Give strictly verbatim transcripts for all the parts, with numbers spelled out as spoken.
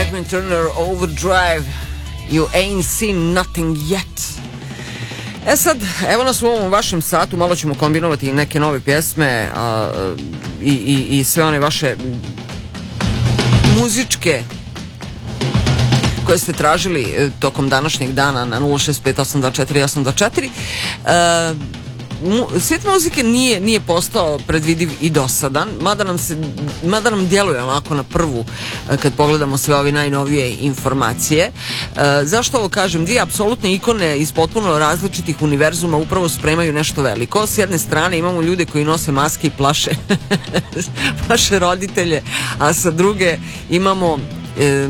Bachman Turner Overdrive, You Ain't Seen Nothing Yet. E sad, evo nas u ovom vašem satu, malo ćemo kombinovati neke nove pjesme a, i, i, i sve one vaše muzičke koje ste tražili tokom današnjeg dana na nula šest pet osam dva četiri osam dva četiri. E, Svijet muzike nije, nije postao predvidiv i dosadan, mada nam, se, mada nam djeluje onako na prvu kad pogledamo sve ove najnovije informacije. E, zašto ovo kažem? Dvije apsolutne ikone iz potpuno različitih univerzuma upravo spremaju nešto veliko. S jedne strane imamo ljude koji nose maske i plaše, plaše roditelje, a sa druge imamo e,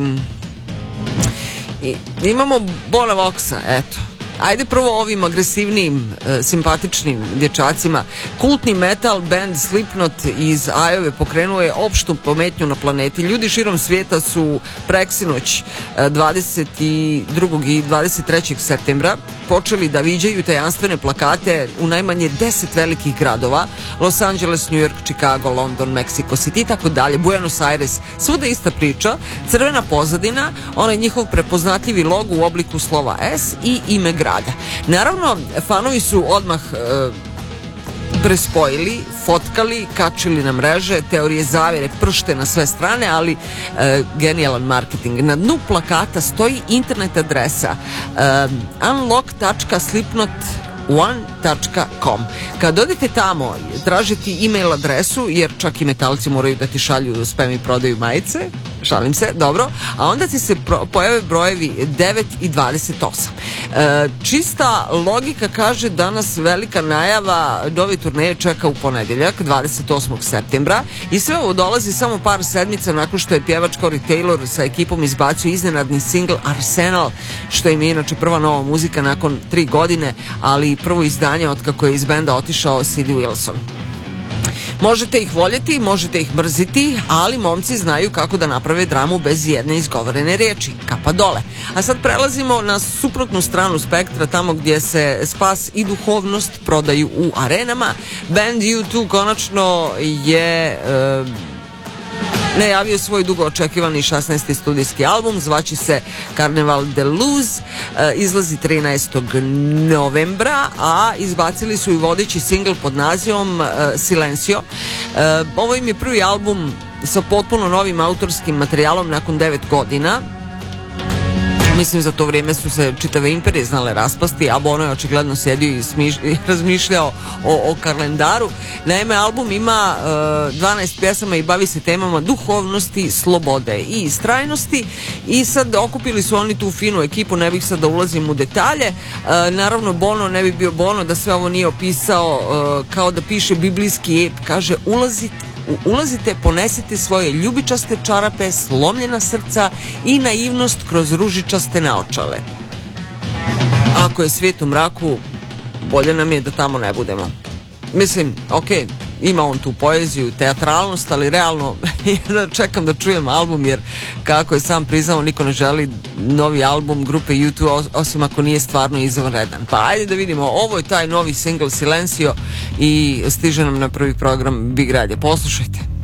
imamo Bona Voxa, eto. Ajde prvo ovim agresivnim, e, simpatičnim dječacima. Kultni metal band Slipknot iz Ajove pokrenuo je opštu pometnju na planeti. Ljudi širom svijeta su preksinoć e, dvadeset drugog i dvadeset trećeg septembra počeli da viđaju tajanstvene plakate u najmanje deset velikih gradova: Los Angeles, New York, Chicago, London, Mexico City i tako dalje, Buenos Aires. Svuda ista priča, crvena pozadina, onaj njihov prepoznatljivi logo u obliku slova S i ime grada. Naravno, fanovi su odmah e, prespojili, fotkali, kačili na mreže, teorije zavere pršte na sve strane, ali e, genijalan marketing. Na dnu plakata stoji internet adresa e, unlock tačka slipknot one tačka com. Kad odete tamo, tražite e-mail adresu, jer čak i metalci moraju da ti šalju spam i prodaju majice, šalim se, dobro, a onda ti se pro, pojave brojevi devet i dvadeset osam. E, čista logika kaže da nas velika najava nove turneje čeka u ponedjeljak, dvadeset osmog septembra, i sve ovo dolazi samo par sedmica nakon što je pjevač Corey Taylor sa ekipom izbacio iznenadni singl Arsenal, što im je inače prva nova muzika nakon tri godine, ali prvo izdanje od kako je iz benda otišao Sid Wilson. Možete ih voljeti, možete ih mrziti, ali momci znaju kako da naprave dramu bez jedne izgovorene riječi. Kapa dole. A sad prelazimo na suprotnu stranu spektra, tamo gdje se spas i duhovnost prodaju u arenama. Band U dva konačno je e, najavio svoj dugo očekivani šesnaesti studijski album, zvaći se Carnival de Luz, e, izlazi trinaestog novembra, a izbacili su i vodeći singl pod nazivom e, Silencio. E, ovo im je prvi album sa potpuno novim autorskim materijalom nakon devet godina. Mislim, za to vrijeme su se čitave imperije znale raspasti, a Bono je očigledno sjedio i, smiš, i razmišljao o, o kalendaru. Naime, album ima uh, dvanaest pjesama i bavi se temama duhovnosti, slobode i istrajnosti, i sad okupili su oni tu finu ekipu, ne bih sad da ulazim u detalje. Uh, naravno, Bono ne bi bio Bono da sve ovo nije opisao uh, kao da piše biblijski ep. Kaže, ulazite Ulazite, ponesite svoje ljubičaste čarape, slomljena srca i naivnost kroz ružičaste naočale. Ako je svijet u mraku, bolje nam je da tamo ne budemo. Mislim, okej, okay, ima on tu poeziju, teatralnost, ali realno čekam da čujem album, jer kako je sam priznao, niko ne želi novi album grupe U dva osim ako nije stvarno izvanredan. Pa ajde da vidimo, ovo je taj novi single Silencio i stiže nam na prvi program Big Radio. Poslušajte.